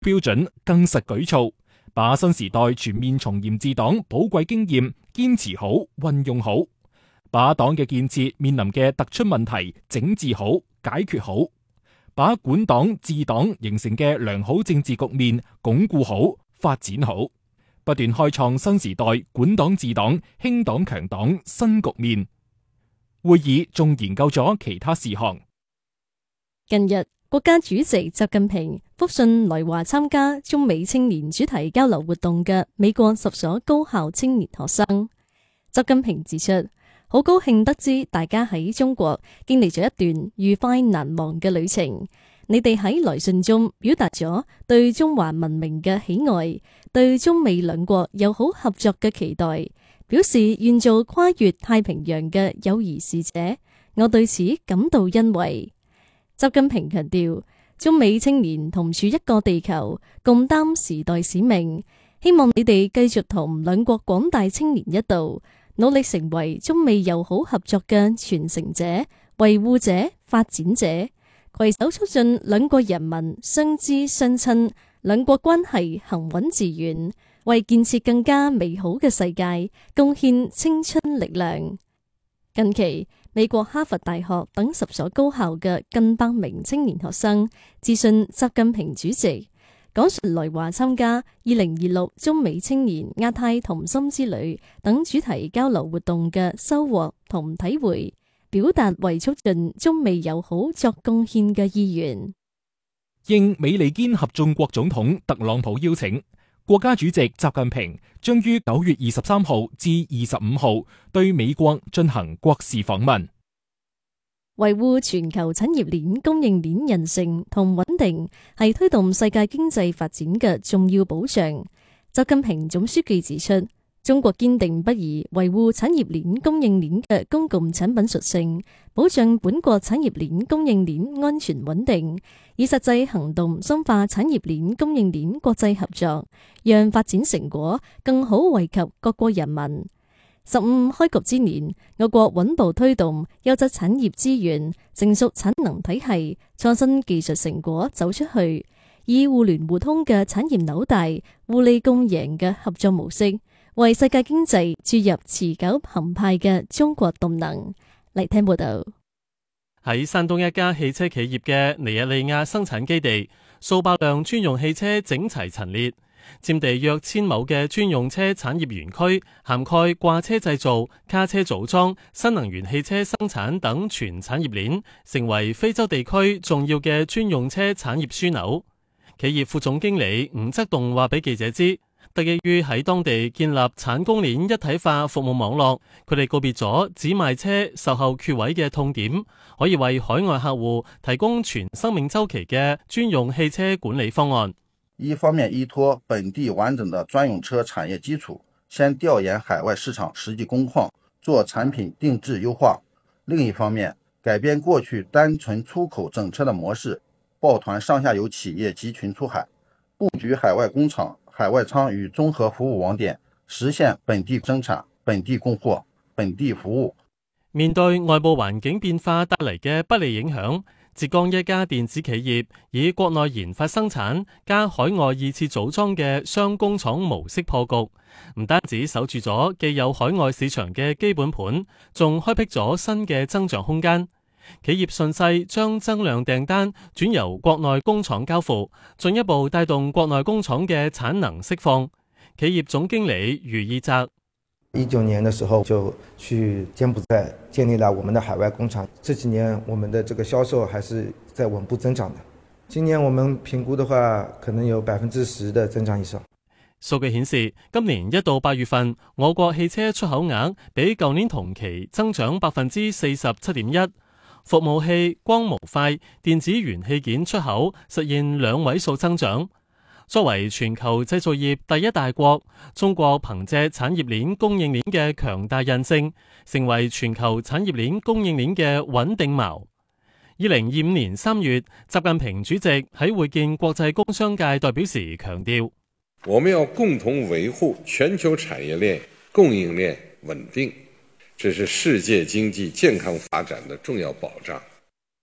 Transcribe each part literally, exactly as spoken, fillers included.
標準更實舉措，把新時代全面從嚴治黨寶貴經驗堅持好、運用好，把黨嘅建設面臨嘅突出問題整治好、解決好，把管黨治黨形成嘅良好政治局面鞏固好、發展好，不斷開創新時代管黨治黨、興黨強黨新局面。會議仲研究咗其他事項。 近日，國家主席習近平復信來華參加中美青年主題交流活動嘅美國十所高校青年學生。習近平指出，好高興得知大家喺中國經歷咗一段愉快難忘嘅旅程。你哋喺來信中表達咗對中華文明嘅喜愛，對中美兩國友好合作嘅期待，表示願做跨越太平洋嘅友誼使者。我對此感到欣慰。習近平強調，中美青年同處一個地球，共擔時代使命，希望你哋繼續同兩國廣大青年一道，努力成為中美友好合作嘅傳承者、維護者、發展者，攜手促進兩國人民相知相親，兩國關係行穩致遠，為建設更加美好嘅世界貢獻青春力量。近期，美國哈佛大學等十所高校嘅近百名青年學生致信習近平主席，講述來華參加二零二六中美青年亞太同心之旅等主題交流活動嘅收穫同體會，表達為促進中美友好作貢獻嘅意願。 應美利堅合眾國總統特朗普邀請，國家主席習近平將於九月二十三號至二十五號對美國進行國事訪問。 維護全球產業鏈供應鏈韌性同穩定係推動世界經濟發展嘅重要保障。習近平總書記指出，中國堅定不移維護產業鏈供應鏈嘅公共產品屬性，保障本國產業鏈供應鏈安全穩定，以實際行動深化產業鏈供應鏈國際合作，讓發展成果更好惠及各國人民。十五開局之年，我國穩步推動優質產業資源、成熟產能體系、創新技術成果走出去，以互聯互通嘅產業紐帶、互利共贏嘅合作模式，為世界經濟注入持久澎湃嘅中國動能。嚟聽報道。 喺山東一家汽車企業嘅尼日利亞生產基地，數百輛專用汽車整齊陳列。佔地約千畝嘅專用車產業園區，涵蓋掛車製造、卡車組裝、新能源汽車生產等全產業鏈，成為非洲地區重要嘅專用車產業樞紐。企業副總經理吳則棟話俾記者知，得益於喺當地建立產供鏈一體化服務網絡，佢哋告別咗只賣車售後缺位嘅痛點，可以為海外客戶提供全生命週期嘅專用汽車管理方案。 一方面依托本地完整的專用車產業基礎，先調研海外市場實際工況，做產品定制優化；另一方面，改變過去單純出口整車的模式，抱團上下游企業集群出海，布局海外工廠、海外倉與綜合服務網點，實現本地生產、本地供貨、本地服務。 面對外部環境變化帶嚟嘅不利影響，浙江一家電子企業以國內研發生產加海外二次組裝嘅雙工廠模式破局，唔單止守住咗既有海外市場嘅基本盤，仲開闢咗新嘅增長空間。企業順勢將增量訂單轉由國內工廠交付，進一步帶動國內工廠嘅產能釋放。企業總經理余義澤： 一九年的時候就去柬埔寨建立了我們的海外工廠，這幾年我們的這個銷售還是在穩步增長的。今年我們評估的話，可能有百分之十的增長以上。 數據顯示，今年一到八月份，我國汽車出口額比舊年同期增長百分之四十七點一，服務器、光模塊、電子元器件出口實現兩位數增長。作為全球製造業第一大國，中國憑借產業鏈供應鏈嘅強大韌性，成為全球產業鏈供應鏈嘅穩定錨。二零二五年三月，習近平主席喺會見國際工商界代表時強調， 我們要共同維護全球產業鏈供應鏈穩定，這是世界經濟健康發展的重要保障。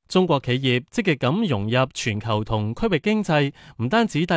中國企業積極咁融入全球同區域經濟，唔單止帶